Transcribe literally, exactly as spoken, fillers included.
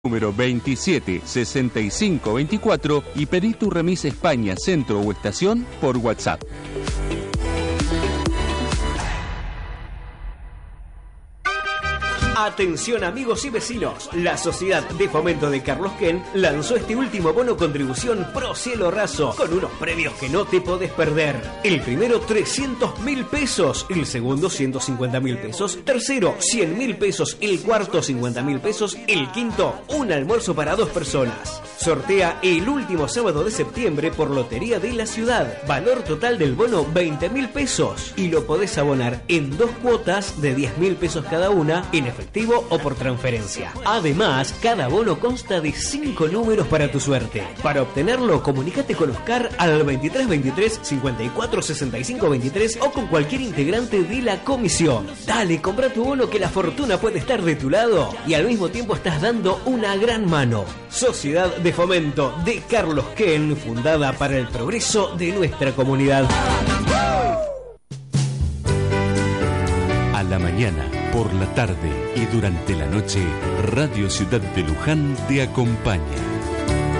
número veintisiete sesenta y cinco veinticuatro y pedí tu remis España, Centro o Estación por WhatsApp. Atención amigos y vecinos, la Sociedad de Fomento de Carlos Ken lanzó este último bono contribución Pro Cielo Raso con unos premios que no te podés perder. El primero trescientos mil pesos, el segundo ciento cincuenta mil pesos, tercero cien mil pesos, el cuarto cincuenta mil pesos, el quinto un almuerzo para dos personas. Sortea el último sábado de septiembre por Lotería de la Ciudad. Valor total del bono veinte mil pesos y lo podés abonar en dos cuotas de diez mil pesos cada una en efectivo o por transferencia. Además, cada bono consta de cinco números para tu suerte. Para obtenerlo, comunícate con Oscar al veintitrés veintitrés cincuenta y cuatro sesenta y cinco veintitrés o con cualquier integrante de la comisión. Dale, compra tu bono que la fortuna puede estar de tu lado y al mismo tiempo estás dando una gran mano. Sociedad de Fomento de Carlos Ken, fundada para el progreso de nuestra comunidad. A la mañana, por la tarde y durante la noche, Radio Ciudad de Luján te acompaña.